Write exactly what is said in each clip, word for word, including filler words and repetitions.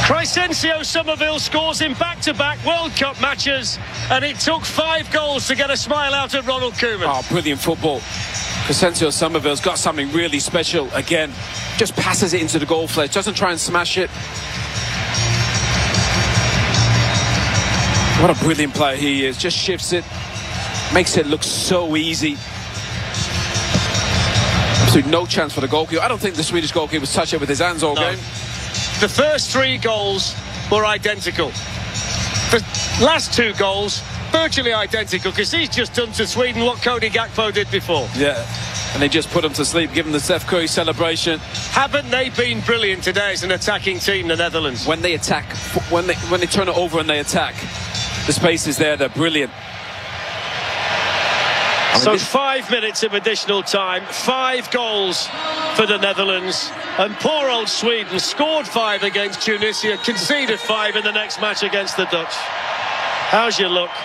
Crysencio Summerville scores in back-to-back World Cup matches, and it took five goals to get a smile out of Ronald Koeman. Oh, brilliant football. Crysencio Summerville's got something really special. Again, just passes it into the goal fledge, doesn't try and smash it. What a brilliant player he is. Just shifts it, makes it look so easy. Absolutely no chance for the goalkeeper. I don't think the Swedish goalkeeper touched it with his hands all no. game. The first three goals were identical. The last two goals, virtually identical, because he's just done to Sweden what Cody Gakpo did before. Yeah, and they just put him to sleep, give him the Steph Curry celebration. Haven't they been brilliant today as an attacking team, the Netherlands? When they attack, when they, when they turn it over and they attack, the space is there, they're brilliant. I mean, so this... five minutes of additional time, five goals for the Netherlands, and poor old Sweden scored five against Tunisia, conceded five in the next match against the Dutch. How's your look?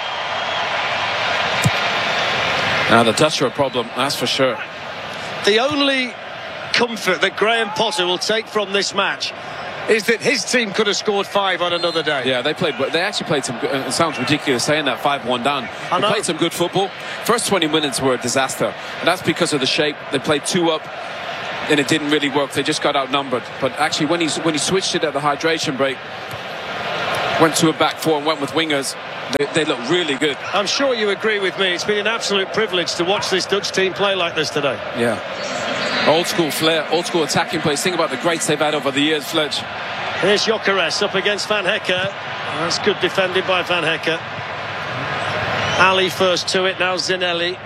Now the Dutch are a problem, that's for sure. The only comfort that Graham Potter will take from this match is that his team could have scored five on another day. Yeah, they played. They actually played some. It sounds ridiculous saying that five one down. I know. They played some good football. First twenty minutes were a disaster, and that's because of the shape. They played two up, and it didn't really work. They just got outnumbered. But actually, when he when he switched it at the hydration break, went to a back four and went with wingers, they, they look really good. I'm sure you agree with me. It's been an absolute privilege to watch this Dutch team play like this today. Yeah. Old school flair, old school attacking plays. Think about the greats they've had over the years, Fletch. Here's Gyökeres up against Van Hecke. That's good defended by Van Hecke. Ali first to it, now Zinelli.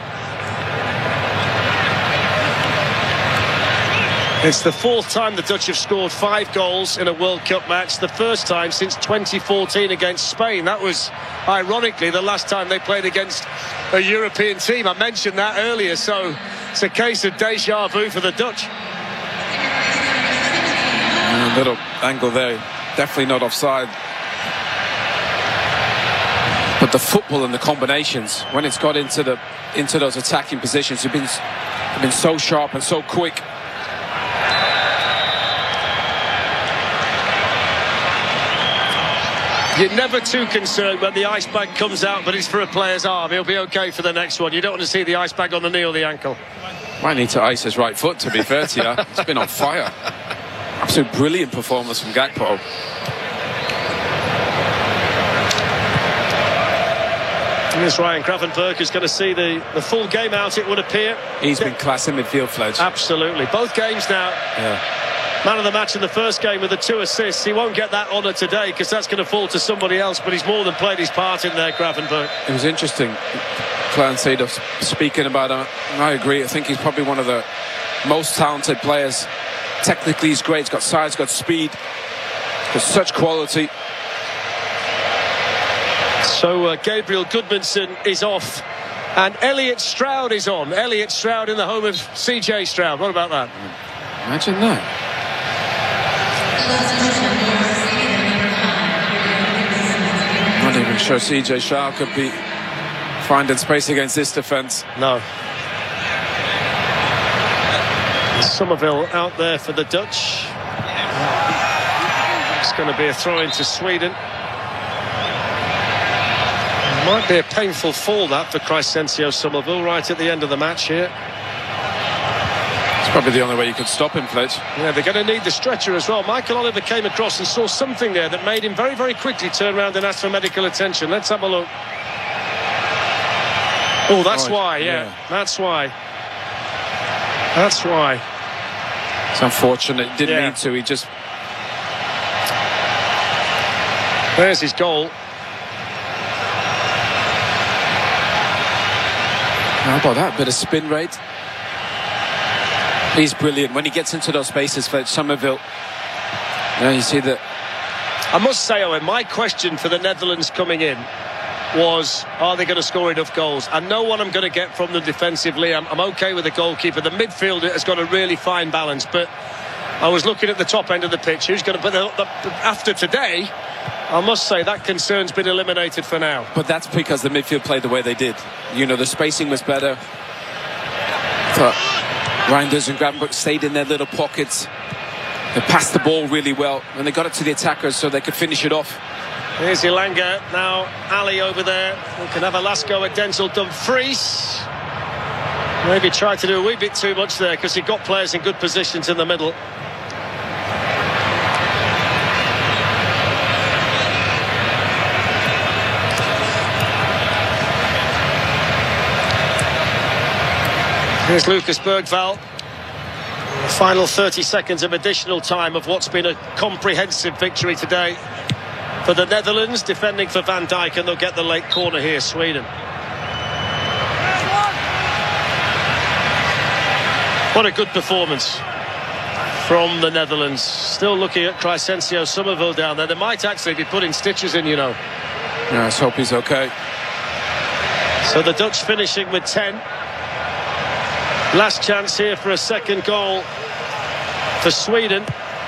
It's the fourth time the Dutch have scored five goals in a World Cup match. The first time since twenty fourteen against Spain. That was, ironically, the last time they played against a European team. I mentioned that earlier, so it's a case of deja vu for the Dutch. A little angle there, definitely not offside. But the football and the combinations, when it's got into the into those attacking positions, have been have been so sharp and so quick. You're never too concerned when the ice bag comes out, but it's for a player's arm. He'll be okay for the next one. You don't want to see the ice bag on the knee or the ankle. Might need to ice his right foot, to be fair to you. It's been on fire. Absolute brilliant performance from Gakpo. And this Ryan Gravenberch is going to see the, the full game out, it would appear. He's been class in midfield, Fledge. Absolutely. Both games now. Yeah. Man of the match in the first game with the two assists. He won't get that honour today because that's going to fall to somebody else, but he's more than played his part in there, Gravenberch. It was interesting, Clarence Seedorf speaking about him. I agree. I think he's probably one of the most talented players. Technically he's great. He's got size, got speed, got such quality. So uh, Gabriel Goodmanson is off and Elliot Stroud is on. Elliot Stroud in the home of C J Stroud. What about that? Imagine that. Not even sure C J Stroud could be finding space against this defence. No. Somerville out there for the Dutch. It's going to be a throw into Sweden. Might be a painful fall that for Crysencio Summerville right at the end of the match here. It's probably the only way you could stop him, Fletch. Yeah, they're going to need the stretcher as well. Michael Oliver came across and saw something there that made him very, very quickly turn around and ask for medical attention. Let's have a look. Oh, that's oh, why, yeah. yeah. That's why. That's why. It's unfortunate. He didn't yeah. need to. He just... There's his goal. How about that? Bit of spin rate. He's brilliant. When he gets into those spaces, Fletch, Summerville, you know, you see that. I must say, Owen, my question for the Netherlands coming in was, are they going to score enough goals? I know what I'm going to get from them defensively. I'm, I'm okay with the goalkeeper. The midfield has got a really fine balance, but I was looking at the top end of the pitch. Who's going to... But the, the, after today, I must say that concern's been eliminated for now. But that's because the midfield played the way they did. You know, the spacing was better. But Reinders and Gravenberch stayed in their little pockets. They passed the ball really well and they got it to the attackers so they could finish it off. Here's Elanga, now Ali over there, who can have a last go at Denzel Dumfries. Maybe tried to do a wee bit too much there because he got players in good positions in the middle. Here's Lucas Bergvall. The final thirty seconds of additional time of what's been a comprehensive victory today for the Netherlands, defending for Van Dijk, and they'll get the late corner here, Sweden. What a good performance from the Netherlands. Still looking at Crysencio Somerville down there. They might actually be putting stitches in, you know. Yeah, let's hope he's okay. So the Dutch finishing with ten. Last chance here for a second goal for Sweden.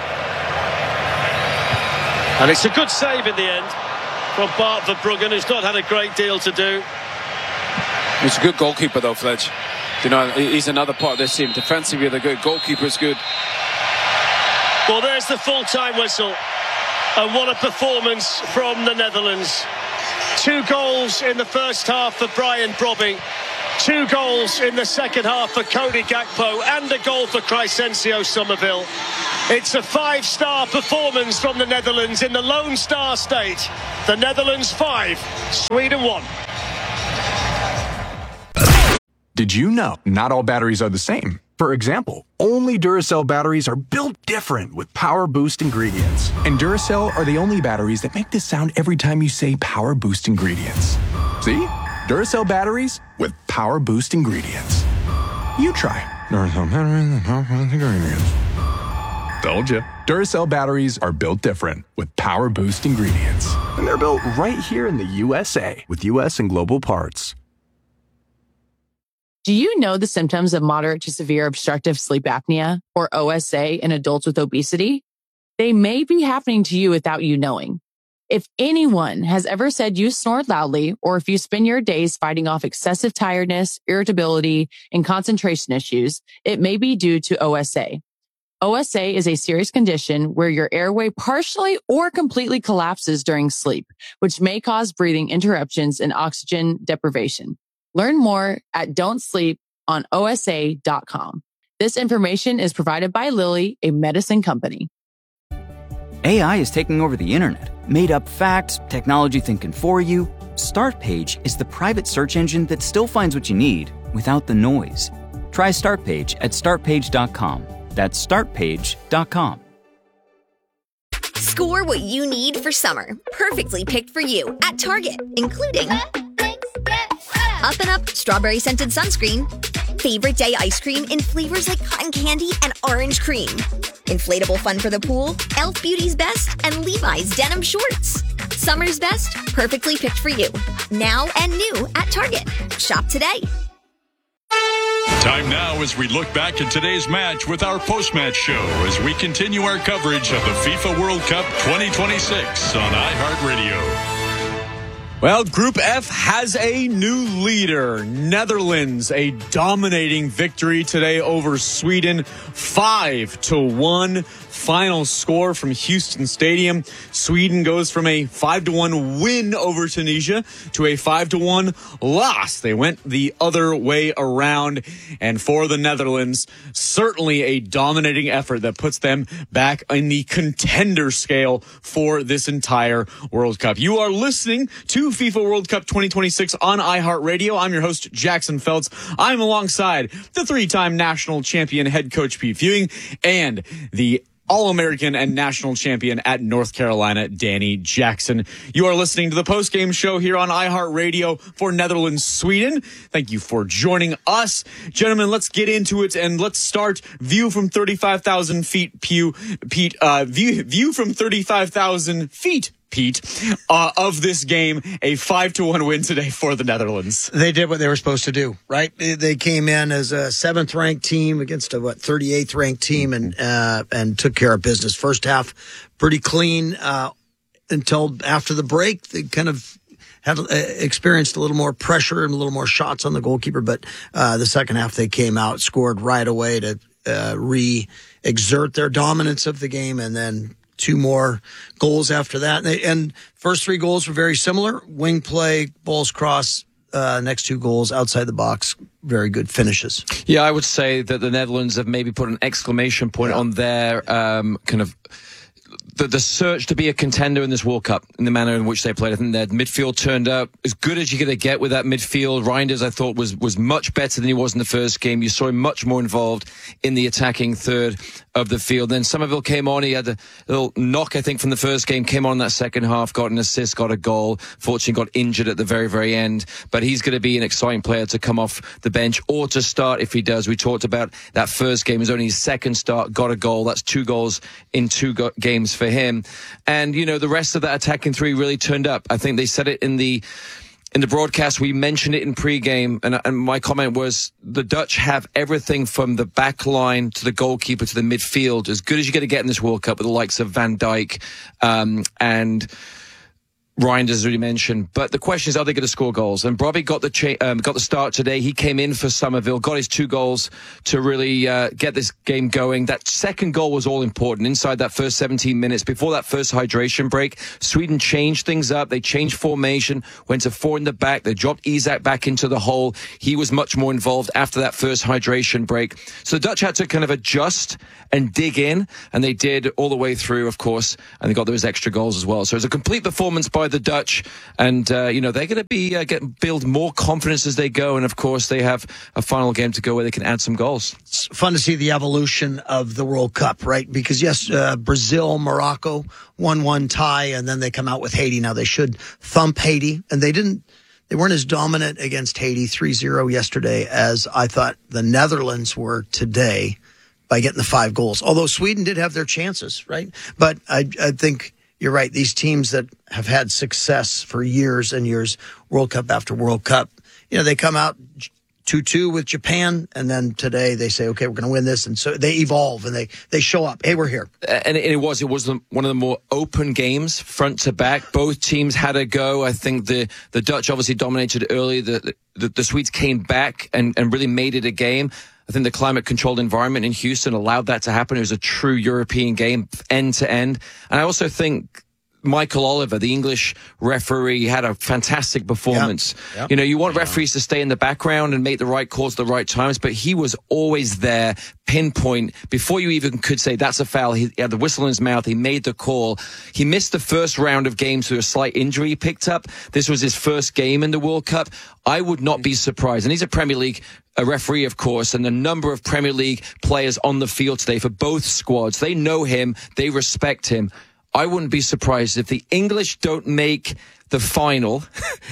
And it's a good save in the end from Bart Verbruggen, who's not had a great deal to do. He's a good goalkeeper though, Fledge. You know, he's another part of this team. Defensively, they're good. Goalkeeper's good. Well, there's the full-time whistle. And what a performance from the Netherlands. Two goals in the first half for Brian Brobby. Two goals in the second half for Cody Gakpo, and a goal for Crysencio Somerville. It's a five-star performance from the Netherlands in the Lone Star State. The Netherlands five, Sweden one. Did you know not all batteries are the same? For example, only Duracell batteries are built different with Power Boost ingredients. And Duracell are the only batteries that make this sound every time you say Power Boost ingredients. See? Duracell batteries with Power Boost ingredients. You try Duracell batteries with Power Boost ingredients. Told you. Duracell batteries are built different with Power Boost ingredients. And they're built right here in the U S A with U S and global parts. Do you know the symptoms of moderate to severe obstructive sleep apnea, or O S A, in adults with obesity? They may be happening to you without you knowing. If anyone has ever said you snore loudly, or if you spend your days fighting off excessive tiredness, irritability, and concentration issues, it may be due to O S A. O S A is a serious condition where your airway partially or completely collapses during sleep, which may cause breathing interruptions and oxygen deprivation. Learn more at don't sleep on O S A dot com. This information is provided by Lilly, a medicine company. A I is taking over the internet. Made up facts, technology thinking for you. Startpage is the private search engine that still finds what you need without the noise. Try Startpage at start page dot com. That's start page dot com. Score what you need for summer. Perfectly picked for you at Target, including Up and Up strawberry scented sunscreen, favorite day ice cream in flavors like cotton candy and orange cream, inflatable fun for the pool, e l f Beauty's Best, and Levi's denim shorts. Summer's best, perfectly picked for you. Now and new at Target. Shop today. Time now as we look back at today's match with our post-match show as we continue our coverage of the FIFA World Cup twenty twenty-six on iHeartRadio. Well, Group F has a new leader. Netherlands, a dominating victory today over Sweden, five to one. Final score from Houston Stadium. Sweden goes from a five to one win over Tunisia to a five to one loss. They went the other way around. And for the Netherlands, certainly a dominating effort that puts them back in the contender scale for this entire World Cup. You are listening to FIFA World Cup twenty twenty-six on iHeartRadio. I'm your host, Jackson Feltz. I'm alongside the three-time national champion head coach Pete Fewing and the All-American and national champion at North Carolina, Danny Jackson. You are listening to the post-game show here on iHeartRadio for Netherlands-Sweden. Thank you for joining us. Gentlemen, let's get into it, and let's start view from thirty-five thousand feet, Pew, Pete, uh, view, view from thirty-five thousand feet, Pete, uh, of this game, a five to one win today for the Netherlands. They did what they were supposed to do, right? They came in as a seventh ranked team against a, what, thirty-eighth ranked team and, uh, and took care of business. First half, pretty clean, uh, until after the break. They kind of had uh, experienced a little more pressure and a little more shots on the goalkeeper, but, uh, the second half they came out, scored right away to uh, re-exert their dominance of the game, and then two more goals after that. And, they, and first three goals were very similar. Wing play, balls cross, uh, next two goals outside the box, very good finishes. Yeah, I would say that the Netherlands have maybe put an exclamation point yeah. on their um, kind of The, the search to be a contender in this World Cup in the manner in which they played. I think their midfield turned up as good as you're going to get with that midfield. Reinders, I thought, was was much better than he was in the first game. You saw him much more involved in the attacking third of the field. Then Somerville came on. He had a little knock, I think, from the first game, came on in that second half, got an assist, got a goal. Fortunately, got injured at the very, very end. But he's going to be an exciting player to come off the bench or to start if he does. We talked about that first game. It was only his second start, got a goal. That's two goals in two go- games for him. And, you know, the rest of that attacking three really turned up. I think they said it in the in the broadcast. We mentioned it in pregame, and, and my comment was the Dutch have everything from the back line to the goalkeeper to the midfield, as good as you're going to get in this World Cup with the likes of Van Dijk um, and Reinders, as already mentioned. But the question is, are they going to score goals? And Brobbey got the cha- um, got the start today. He came in for Somerville, got his two goals to really uh, get this game going. That second goal was all important. Inside that first seventeen minutes, before that first hydration break, Sweden changed things up. They changed formation, went to four in the back. They dropped Isak back into the hole. He was much more involved after that first hydration break. So the Dutch had to kind of adjust and dig in, and they did all the way through, of course, and they got those extra goals as well. So it was a complete performance by the Dutch, and uh, you know they're going to be uh, get build more confidence as they go, and of course they have a final game to go where they can add some goals. It's fun to see the evolution of the World Cup, right? Because yes, uh, Brazil, Morocco, one one tie, and then they come out with Haiti. Now they should thump Haiti, and they didn't. They weren't as dominant against Haiti three zero yesterday as I thought the Netherlands were today by getting the five goals. Although Sweden did have their chances, right? But I, I think you're right. These teams that have had success for years and years, World Cup after World Cup, you know, they come out two two with Japan, and then today they say, okay, we're going to win this. And so they evolve and they, they show up. Hey, we're here. And it was, it was one of the more open games, front to back. Both teams had a go. I think the, the Dutch obviously dominated early. The, the, the Swedes came back and, and really made it a game. I think the climate-controlled environment in Houston allowed that to happen. It was a true European game, end to end. And I also think Michael Oliver, the English referee, had a fantastic performance. Yep. Yep. You know, you want referees to stay in the background and make the right calls at the right times, but he was always there, pinpoint. Before you even could say that's a foul, he had the whistle in his mouth. He made the call. He missed the first round of games through a slight injury he picked up. This was his first game in the World Cup. I would not be surprised. And he's a Premier League a referee, of course, and the number of Premier League players on the field today for both squads. They know him. They respect him. I wouldn't be surprised if the English don't make the final.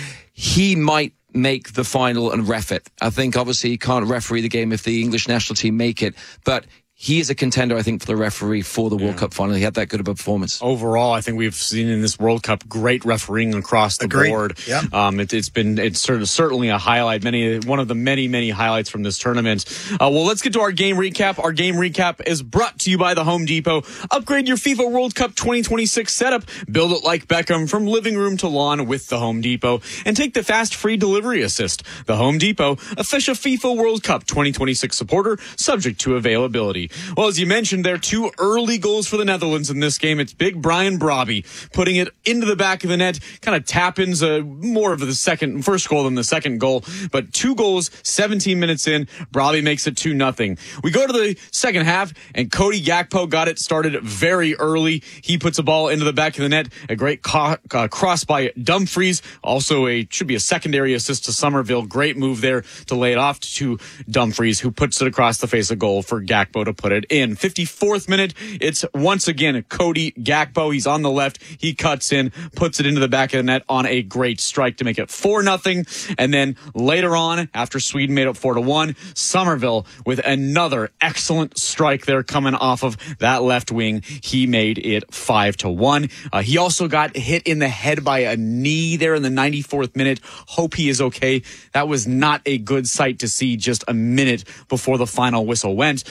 He might make the final and ref it. I think obviously he can't referee the game if the English national team make it, but he is a contender, I think, for the referee for the yeah. World Cup final. He had that good of a performance. Overall, I think we've seen in this World Cup great refereeing across the Agreed. board. Yeah. Um, it, it's been it's sort of, certainly a highlight, many one of the many, many highlights from this tournament. Uh, well, let's get to our game recap. Our game recap is brought to you by the Home Depot. Upgrade your FIFA World Cup twenty twenty-six setup. Build it like Beckham from living room to lawn with the Home Depot. And take the fast free delivery assist. The Home Depot, official FIFA World Cup twenty twenty-six supporter, subject to availability. Well, as you mentioned, there are two early goals for the Netherlands in this game. It's big Brian Brobbey putting it into the back of the net. Kind of tap-ins, uh, more of the second, first goal than the second goal. But two goals, seventeen minutes in. Brobbey makes it two nothing. We go to the second half, and Cody Gakpo got it started very early. He puts a ball into the back of the net. A great co- uh, cross by Dumfries. Also, a should be a secondary assist to Somerville. Great move there to lay it off to Dumfries, who puts it across the face of goal for Gakpo to put it in. fifty-fourth minute, it's once again Cody Gakpo. He's on the left. He cuts in, puts it into the back of the net on a great strike to make it four nothing. And then later on, after Sweden made it four to one, Somerville with another excellent strike there coming off of that left wing. He made it five to one. Uh, he also got hit in the head by a knee there in the ninety-fourth minute. Hope he is okay. That was not a good sight to see just a minute before the final whistle went. But gentlemen,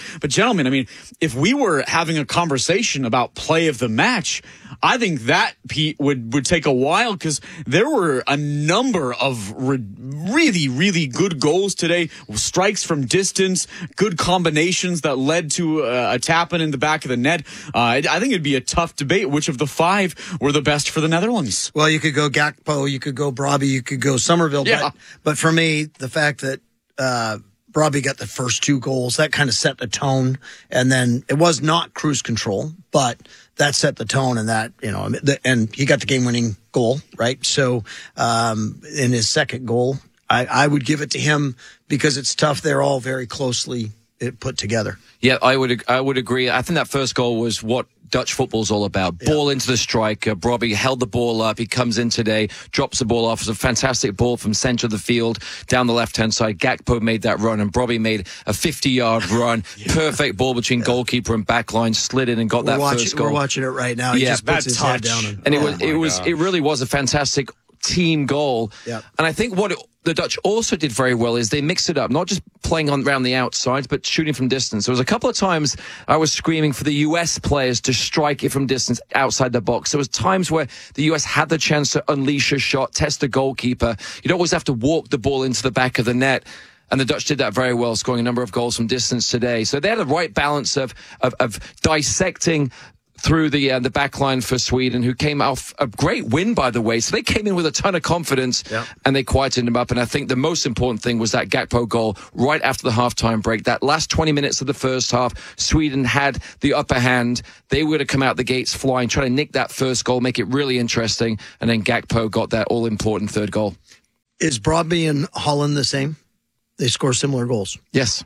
gentlemen, I mean, if we were having a conversation about play of the match, I think that, Pete, would, would take a while because there were a number of re- really, really good goals today. Strikes from distance, good combinations that led to uh, a tap-in in the back of the net. Uh, I, I think it'd be a tough debate which of the five were the best for the Netherlands. Well, you could go Gakpo, you could go Brobbey, you could go Somerville. Yeah. But, but for me, the fact that uh, Brobbey got the first two goals, that kind of set the tone. And then it was not cruise control, but that set the tone, and that, you know, and he got the game-winning goal, right? So um, in his second goal, I, I would give it to him because it's tough. They're all very closely put together. Yeah, I would I would agree. I think that first goal was what Dutch football's all about. Ball yeah. into the striker. Brobbey held the ball up. He comes in today, drops the ball off. It's a fantastic ball from center of the field down the left-hand side. Gakpo made that run, and Brobbey made a fifty-yard run. yeah. Perfect ball between yeah. goalkeeper and backline. Slid in and got we're that watching, first goal. We're watching it right now. He yeah, just puts his touch. head down. And, and it oh was, it was, God. it really was a fantastic team goal. Yeah. And I think what it, the Dutch also did very well is they mixed it up, not just playing on around the outsides, but shooting from distance. There was a couple of times I was screaming for the U S players to strike it from distance outside the box. There was times where the U S had the chance to unleash a shot, test the goalkeeper. You don't always have to walk the ball into the back of the net. And the Dutch did that very well, scoring a number of goals from distance today. So they had the right balance of, of, of dissecting through the uh, the back line for Sweden, who came off a great win, by the way. So they came in with a ton of confidence, yeah. and they quieted them up. And I think the most important thing was that Gakpo goal right after the halftime break. That last twenty minutes of the first half, Sweden had the upper hand. They would have come out the gates flying, trying to nick that first goal, make it really interesting. And then Gakpo got that all-important third goal. Is Brobbey and Holland the same? They score similar goals. Yes.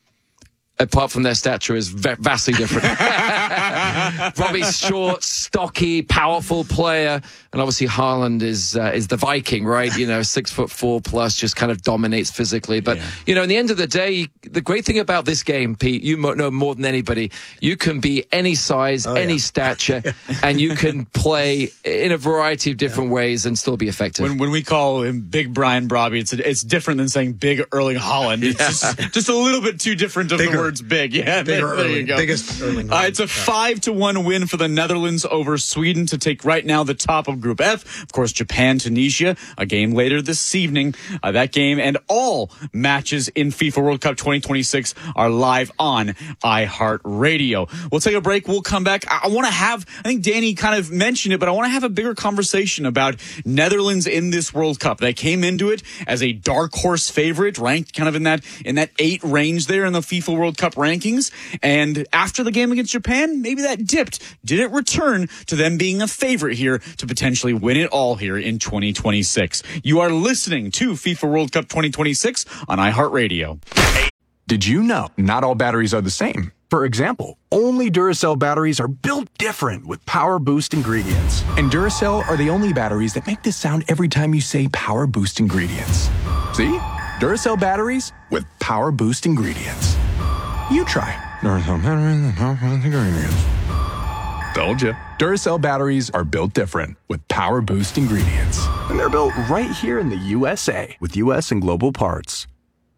Apart from their stature is vastly different. Brobbey's short, stocky, powerful player, and obviously Haaland is uh, is the Viking, right? You know, six foot four plus, just kind of dominates physically. But yeah. you know, in the end of the day, the great thing about this game, Pete, you know more than anybody, you can be any size, oh, any yeah. stature, and you can play in a variety of different yeah. ways and still be effective. When when we call him Big Brian Brobbey, it's it's different than saying Big Erling Haaland. It's yeah. just, just a little bit too different of Bigger. the words big. Yeah, Bigger there, there you go. Biggest Erling Haaland. Uh, it's a five to one win for the Netherlands over Sweden to take right now the top of Group F. Of course, Japan, Tunisia, a game later this evening. Uh, that game and all matches in FIFA World Cup twenty twenty-six are live on iHeartRadio. We'll take a break. We'll come back. I, I want to have, I think Danny kind of mentioned it, but I want to have a bigger conversation about Netherlands in this World Cup. They came into it as a dark horse favorite, ranked kind of in that in that eight range there in the FIFA World Cup rankings. And after the game against Japan, maybe that dipped. Did it return to them being a favorite here to potentially win it all here in twenty twenty-six? You are listening to FIFA World Cup twenty twenty-six on iHeartRadio. Did you know not all batteries are the same? For example, only Duracell batteries are built different with Power Boost ingredients. And Duracell are the only batteries that make this sound every time you say Power Boost ingredients. See? Duracell batteries with Power Boost ingredients. You try. Duracell batteries with Power Boost ingredients. Told you. Duracell batteries are built different with Power Boost ingredients. And they're built right here in the U S A with U S and global parts.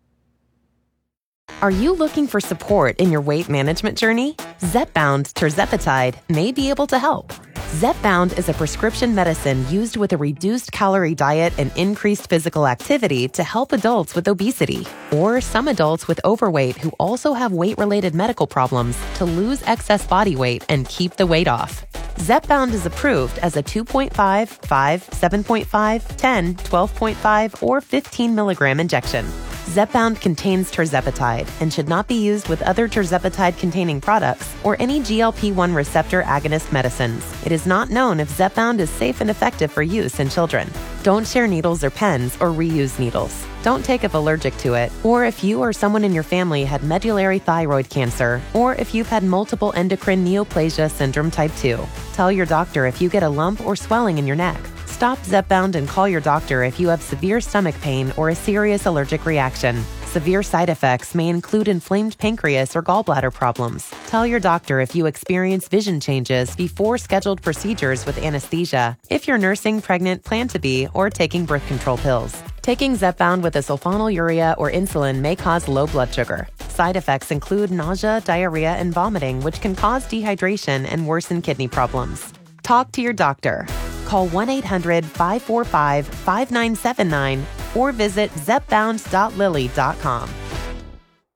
Are you looking for support in your weight management journey? Zepbound tirzepatide may be able to help. Zepbound is a prescription medicine used with a reduced calorie diet and increased physical activity to help adults with obesity or some adults with overweight who also have weight-related medical problems to lose excess body weight and keep the weight off. Zepbound is approved as a two point five, five, seven point five, ten, twelve point five, or fifteen milligram injection. Zepbound contains tirzepatide and should not be used with other tirzepatide-containing products or any G L P one receptor agonist medicines. It is not known if Zepbound is safe and effective for use in children. Don't share needles or pens or reuse needles. Don't take if allergic to it, or if you or someone in your family had medullary thyroid cancer, or if you've had multiple endocrine neoplasia syndrome type two. Tell your doctor if you get a lump or swelling in your neck. Stop Zepbound and call your doctor if you have severe stomach pain or a serious allergic reaction. Severe side effects may include inflamed pancreas or gallbladder problems. Tell your doctor if you experience vision changes before scheduled procedures with anesthesia, if you're nursing, pregnant, plan to be, or taking birth control pills. Taking Zepbound with a sulfonylurea or insulin may cause low blood sugar. Side effects include nausea, diarrhea, and vomiting, which can cause dehydration and worsen kidney problems. Talk to your doctor. Call one eight hundred five four five five nine seven nine or visit zepbound dot lilly dot com.